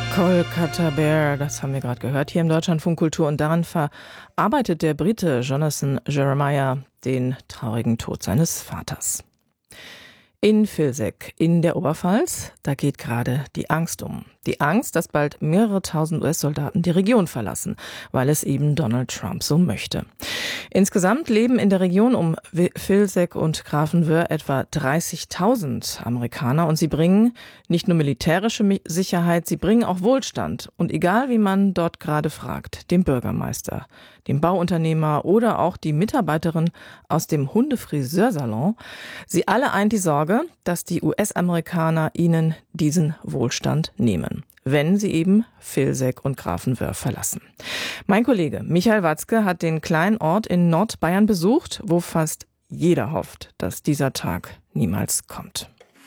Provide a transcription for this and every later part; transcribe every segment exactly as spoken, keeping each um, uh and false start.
Kolkata Bear, das haben wir gerade gehört hier im Deutschlandfunk Kultur, und daran verarbeitet der Brite Jonathan Jeremiah den traurigen Tod seines Vaters. In Vilseck in der Oberpfalz, da geht gerade die Angst um. Die Angst, dass bald mehrere tausend U S-Soldaten die Region verlassen, weil es eben Donald Trump so möchte. Insgesamt leben in der Region um Vilseck und Grafenwöhr etwa dreißigtausend Amerikaner, und sie bringen nicht nur militärische Sicherheit, sie bringen auch Wohlstand. Und egal wie man dort gerade fragt, dem Bürgermeister, dem Bauunternehmer oder auch die Mitarbeiterin aus dem Hundefriseursalon, sie alle eint die Sorge, dass die U S-Amerikaner ihnen diesen Wohlstand nehmen, wenn sie eben Vilseck und Grafenwöhr verlassen. Mein Kollege Michael Watzke hat den kleinen Ort in Nordbayern besucht, wo fast jeder hofft, dass dieser Tag niemals kommt.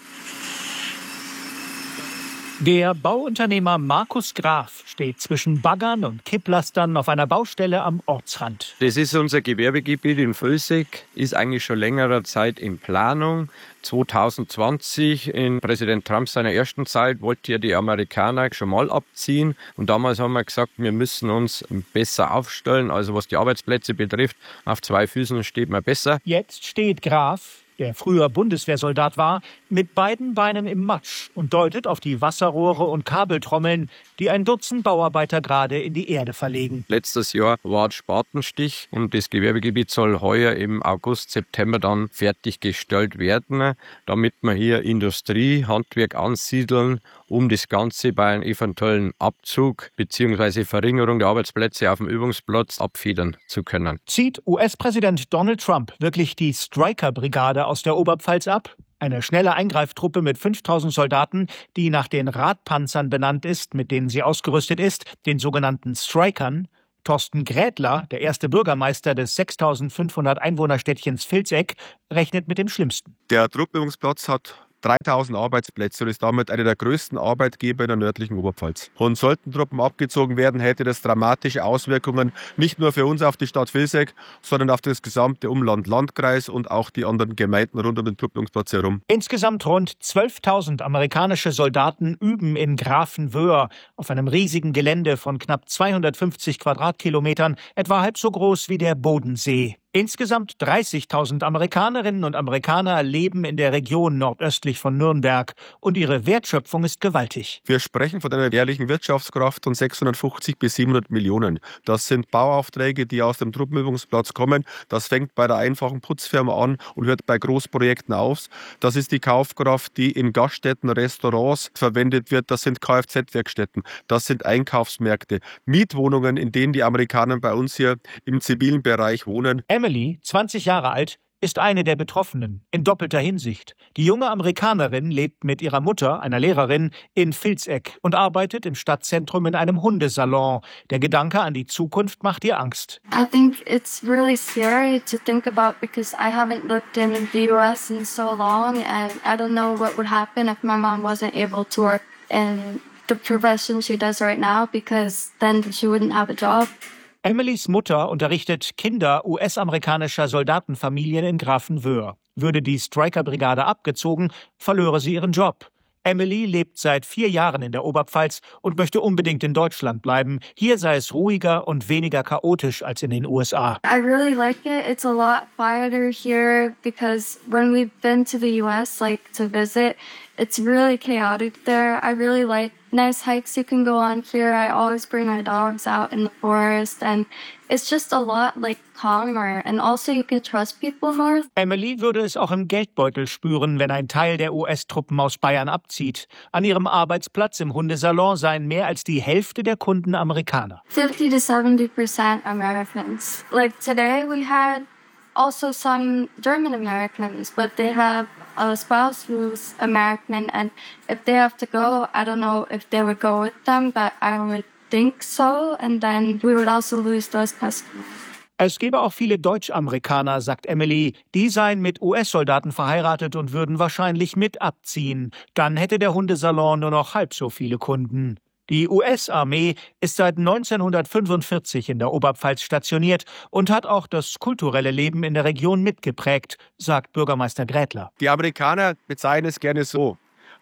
Der Bauunternehmer Markus Graf steht zwischen Baggern und Kipplastern auf einer Baustelle am Ortsrand. Das ist unser Gewerbegebiet in Vilseck, ist eigentlich schon längerer Zeit in Planung. zwanzig zwanzig, in Präsident Trump seiner ersten Zeit, wollte ja die Amerikaner schon mal abziehen. Und damals haben wir gesagt, wir müssen uns besser aufstellen. Also was die Arbeitsplätze betrifft, auf zwei Füßen steht man besser. Jetzt steht Graf, der früher Bundeswehrsoldat war, mit beiden Beinen im Matsch und deutet auf die Wasserrohre und Kabeltrommeln, die ein Dutzend Bauarbeiter gerade in die Erde verlegen. Letztes Jahr war Spatenstich und das Gewerbegebiet soll heuer im August, September dann fertiggestellt werden, damit wir hier Industrie, Handwerk ansiedeln, um das Ganze bei einem eventuellen Abzug bzw. Verringerung der Arbeitsplätze auf dem Übungsplatz abfedern zu können. Zieht U S-Präsident Donald Trump wirklich die Stryker-Brigade aus der Oberpfalz ab? Eine schnelle Eingreiftruppe mit fünftausend Soldaten, die nach den Radpanzern benannt ist, mit denen sie ausgerüstet ist, den sogenannten Strykern. Thorsten Grädler, der erste Bürgermeister des sechstausendfünfhundert Einwohnerstädtchens Vilseck, rechnet mit dem Schlimmsten. Der Truppenübungsplatz hat dreitausend Arbeitsplätze und ist damit einer der größten Arbeitgeber in der nördlichen Oberpfalz. Und sollten Truppen abgezogen werden, hätte das dramatische Auswirkungen nicht nur für uns auf die Stadt Vilseck, sondern auf das gesamte Umland, Landkreis und auch die anderen Gemeinden rund um den Truppenübungsplatz herum. Insgesamt rund zwölftausend amerikanische Soldaten üben in Grafenwöhr auf einem riesigen Gelände von knapp zweihundertfünfzig Quadratkilometern, etwa halb so groß wie der Bodensee. Insgesamt dreißigtausend Amerikanerinnen und Amerikaner leben in der Region nordöstlich von Nürnberg und ihre Wertschöpfung ist gewaltig. Wir sprechen von einer jährlichen Wirtschaftskraft von sechshundertfünfzig bis siebenhundert Millionen. Das sind Bauaufträge, die aus dem Truppenübungsplatz kommen. Das fängt bei der einfachen Putzfirma an und hört bei Großprojekten auf. Das ist die Kaufkraft, die in Gaststätten, Restaurants verwendet wird. Das sind Kfz-Werkstätten. Das sind Einkaufsmärkte, Mietwohnungen, in denen die Amerikaner bei uns hier im zivilen Bereich wohnen. Emily, zwanzig Jahre alt, ist eine der Betroffenen, in doppelter Hinsicht. Die junge Amerikanerin lebt mit ihrer Mutter, einer Lehrerin, in Vilseck und arbeitet im Stadtzentrum in einem Hundesalon. Der Gedanke an die Zukunft macht ihr Angst. I think it's really scary to think about because I haven't lived in the U S in so long and I don't know what would happen if my mom wasn't able to work in the profession she does right now because then she wouldn't have a job. Emilys Mutter unterrichtet Kinder U S-amerikanischer Soldatenfamilien in Grafenwöhr. Würde die Stryker-Brigade abgezogen, verlöre sie ihren Job. Emily lebt seit vier Jahren in der Oberpfalz und möchte unbedingt in Deutschland bleiben. Hier sei es ruhiger und weniger chaotisch als in den U S A. I really like it. It's a lot quieter here because when we've been to the U S, like to visit, it's really chaotic there. I really like nice hikes you can go on here. I always bring my dogs out in the forest and it's just a lot like calmer and also you can trust people more. Emily würde es auch im Geldbeutel spüren, wenn ein Teil der U S-Truppen aus Bayern abzieht. An ihrem Arbeitsplatz im Hundesalon seien mehr als die Hälfte der Kunden Amerikaner. fifty to seventy percent Americans. Like today we had also some German Americans, but they have a spouse who's American, and if they have to go, I don't know if they would go with them, but I would think so, and then we would also lose those customers. Es gäbe auch viele Deutsch-Amerikaner, sagt Emily. Die seien mit U S-Soldaten verheiratet und würden wahrscheinlich mit abziehen. Dann hätte der Hundesalon nur noch halb so viele Kunden. Die U S-Armee ist seit neunzehnhundertfünfundvierzig in der Oberpfalz stationiert und hat auch das kulturelle Leben in der Region mitgeprägt, sagt Bürgermeister Grädler. Die Amerikaner bezeichnen es gerne so.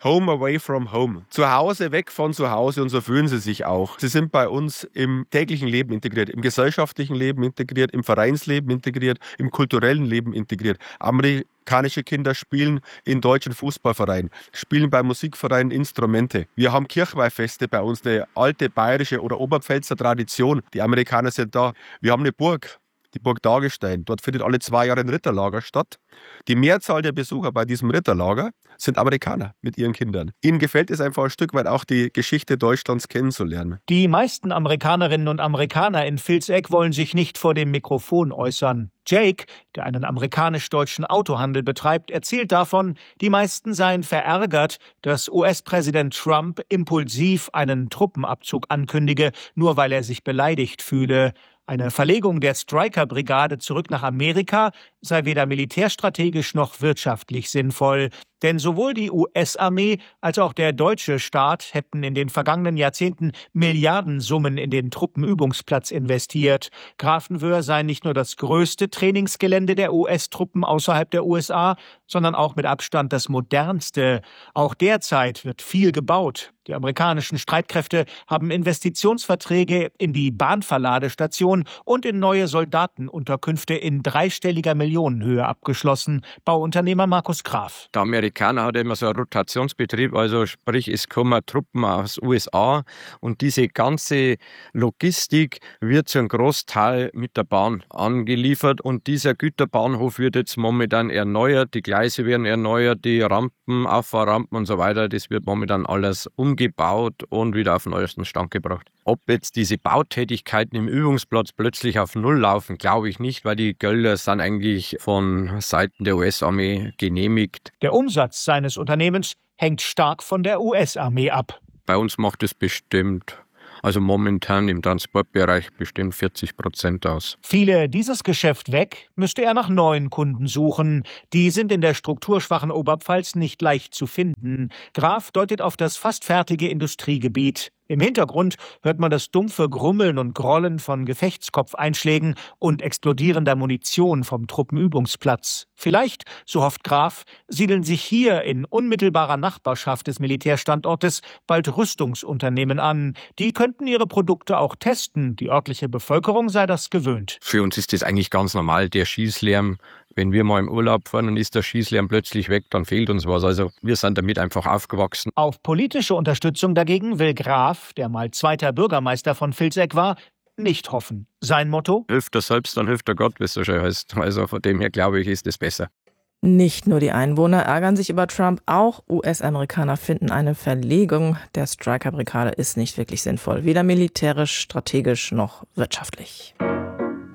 Home away from home. Zu Hause, weg von zu Hause, und so fühlen sie sich auch. Sie sind bei uns im täglichen Leben integriert, im gesellschaftlichen Leben integriert, im Vereinsleben integriert, im kulturellen Leben integriert. Amerikanische Kinder spielen in deutschen Fußballvereinen, spielen bei Musikvereinen Instrumente. Wir haben Kirchweihfeste bei uns, eine alte bayerische oder Oberpfälzer Tradition. Die Amerikaner sind da. Wir haben eine Burg, die Burg Dagestein. Dort findet alle zwei Jahre ein Ritterlager statt. Die Mehrzahl der Besucher bei diesem Ritterlager sind Amerikaner mit ihren Kindern. Ihnen gefällt es einfach ein Stück weit auch, die Geschichte Deutschlands kennenzulernen. Die meisten Amerikanerinnen und Amerikaner in Vilseck wollen sich nicht vor dem Mikrofon äußern. Jake, der einen amerikanisch-deutschen Autohandel betreibt, erzählt davon, die meisten seien verärgert, dass U S-Präsident Trump impulsiv einen Truppenabzug ankündige, nur weil er sich beleidigt fühle. Eine Verlegung der Stryker-Brigade zurück nach Amerika sei weder militärstrategisch noch wirtschaftlich sinnvoll. Denn sowohl die U S-Armee als auch der deutsche Staat hätten in den vergangenen Jahrzehnten Milliardensummen in den Truppenübungsplatz investiert. Grafenwöhr sei nicht nur das größte Trainingsgelände der U S-Truppen außerhalb der U S A, sondern auch mit Abstand das modernste. Auch derzeit wird viel gebaut. Die amerikanischen Streitkräfte haben Investitionsverträge in die Bahnverladestation und in neue Soldatenunterkünfte in dreistelliger Millionenhöhe abgeschlossen. Bauunternehmer Markus Graf. Der Amerikaner hat immer so einen Rotationsbetrieb, also sprich, es kommen Truppen aus U S A und diese ganze Logistik wird zu einem Großteil mit der Bahn angeliefert und dieser Güterbahnhof wird jetzt momentan erneuert, die Gleise werden erneuert, die Rampen, Auffahrrampen und so weiter, das wird momentan alles umgebaut und wieder auf den neuesten Stand gebracht. Ob jetzt diese Bautätigkeiten im Übungsplatz plötzlich auf Null laufen, glaube ich nicht, weil die Gelder sind eigentlich von Seiten der U S-Armee genehmigt. Der Umsatz seines Unternehmens hängt stark von der U S-Armee ab. Bei uns macht es bestimmt, also momentan im Transportbereich bestimmt vierzig Prozent aus. Fiele dieses Geschäft weg, müsste er nach neuen Kunden suchen. Die sind in der strukturschwachen Oberpfalz nicht leicht zu finden. Graf deutet auf das fast fertige Industriegebiet. Im Hintergrund hört man das dumpfe Grummeln und Grollen von Gefechtskopfeinschlägen und explodierender Munition vom Truppenübungsplatz. Vielleicht, so hofft Graf, siedeln sich hier in unmittelbarer Nachbarschaft des Militärstandortes bald Rüstungsunternehmen an. Die könnten ihre Produkte auch testen. Die örtliche Bevölkerung sei das gewöhnt. Für uns ist das eigentlich ganz normal, der Schießlärm. Wenn wir mal im Urlaub fahren und ist der Schießlärm plötzlich weg, dann fehlt uns was. Also wir sind damit einfach aufgewachsen. Auf politische Unterstützung dagegen will Graf, der mal zweiter Bürgermeister von Vilseck war, nicht hoffen. Sein Motto? Hilft er selbst, dann hilft er Gott, wie es so schön heißt. Also von dem her glaube ich, ist es besser. Nicht nur die Einwohner ärgern sich über Trump, auch U S-Amerikaner finden eine Verlegung der Stryker-Brigade ist nicht wirklich sinnvoll, weder militärisch, strategisch noch wirtschaftlich.